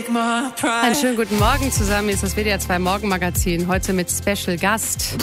Einen schönen guten Morgen zusammen. Hier ist das WDR 2 Morgenmagazin. Heute mit Special Gast.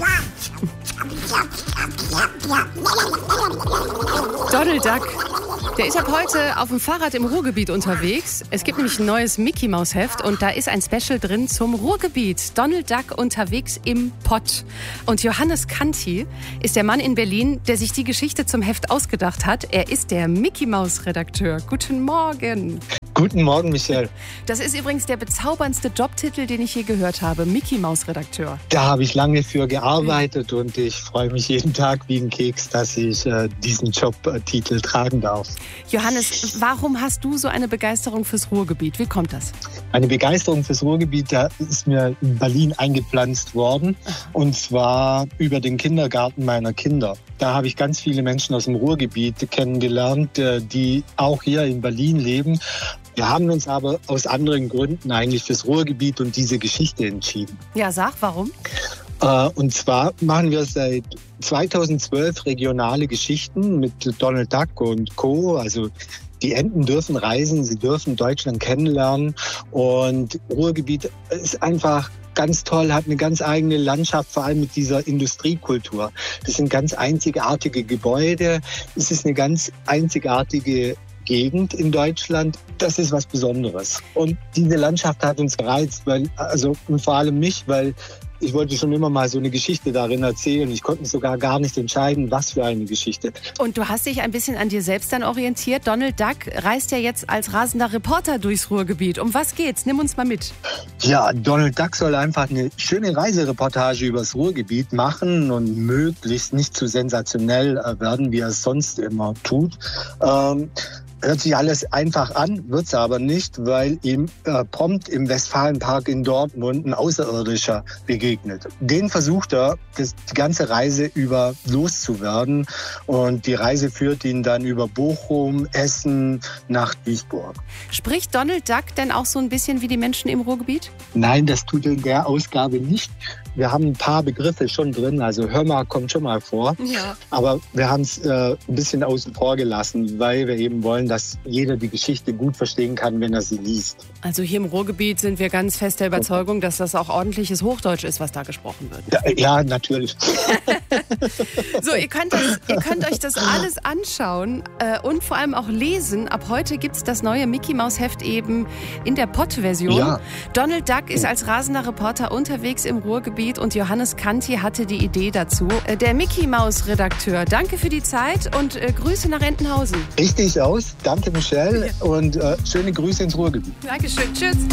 Donald Duck. Der ist ab heute auf dem Fahrrad im Ruhrgebiet unterwegs. Es gibt nämlich ein neues Mickey-Maus-Heft und da ist ein Special drin zum Ruhrgebiet. Donald Duck unterwegs im Pott. Und Johannes Kanti ist der Mann in Berlin, der sich die Geschichte zum Heft ausgedacht hat. Er ist der Mickey-Maus-Redakteur. Guten Morgen. Guten Morgen, Michelle. Das ist übrigens der bezauberndste Jobtitel, den ich je gehört habe. Mickey-Maus-Redakteur. Da habe ich lange für gearbeitet und ich freue mich jeden Tag wie ein Keks, dass ich diesen Jobtitel tragen darf. Johannes, warum hast du so eine Begeisterung fürs Ruhrgebiet? Wie kommt das? Eine Begeisterung fürs Ruhrgebiet, da ist mir in Berlin eingepflanzt worden. Und zwar über den Kindergarten meiner Kinder. Da habe ich ganz viele Menschen aus dem Ruhrgebiet kennengelernt, die auch hier in Berlin leben. Wir haben uns aber aus anderen Gründen eigentlich fürs Ruhrgebiet und diese Geschichte entschieden. Ja, sag, warum? Und zwar machen wir seit 2012 regionale Geschichten mit Donald Duck und Co. Also die Enten dürfen reisen, sie dürfen Deutschland kennenlernen. Und Ruhrgebiet ist einfach ganz toll, hat eine ganz eigene Landschaft, vor allem mit dieser Industriekultur. Das sind ganz einzigartige Gebäude, es ist eine ganz einzigartige Gegend in Deutschland. Das ist was Besonderes. Und diese Landschaft hat uns gereizt, und vor allem mich, weil ich wollte schon immer mal so eine Geschichte darin erzählen. Ich konnte mich sogar gar nicht entscheiden, was für eine Geschichte. Und du hast dich ein bisschen an dir selbst dann orientiert. Donald Duck reist ja jetzt als rasender Reporter durchs Ruhrgebiet. Um was geht's? Nimm uns mal mit. Ja, Donald Duck soll einfach eine schöne Reisereportage über das Ruhrgebiet machen und möglichst nicht zu sensationell werden, wie er es sonst immer tut. Hört sich alles einfach an, wird's aber nicht, weil ihm prompt im Westfalenpark in Dortmund ein Außerirdischer begegnet. Den versucht er, die ganze Reise über loszuwerden. Und die Reise führt ihn dann über Bochum, Essen nach Duisburg. Spricht Donald Duck denn auch so ein bisschen wie die Menschen im Ruhrgebiet? Nein, das tut er in der Ausgabe nicht. Wir haben ein paar Begriffe schon drin, also hör mal kommt schon mal vor. Ja. Aber wir haben es ein bisschen außen vor gelassen, weil wir eben wollen, dass jeder die Geschichte gut verstehen kann, wenn er sie liest. Also hier im Ruhrgebiet sind wir ganz fest der Überzeugung, dass das auch ordentliches Hochdeutsch ist, was da gesprochen wird. Ja, natürlich. So, ihr könnt euch das alles anschauen und vor allem auch lesen. Ab heute gibt es das neue Mickey-Maus-Heft eben in der Pott-Version. Ja. Donald Duck ist als rasender Reporter unterwegs im Ruhrgebiet und Johannes Kanti hatte die Idee dazu. Der Mickey-Maus-Redakteur, danke für die Zeit und Grüße nach Entenhausen. Richtig aus, danke Michelle und schöne Grüße ins Ruhrgebiet. Dankeschön, tschüss.